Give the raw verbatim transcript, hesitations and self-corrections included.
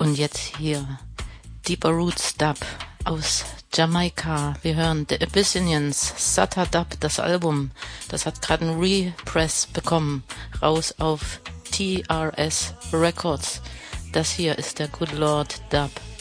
Und jetzt hier Deeper Roots Dub aus Jamaika. Wir hören The Abyssinians, Sata Dub, das Album. Das hat gerade einen Repress bekommen. Raus auf T R S Records. Das hier ist der Good Lord Dub.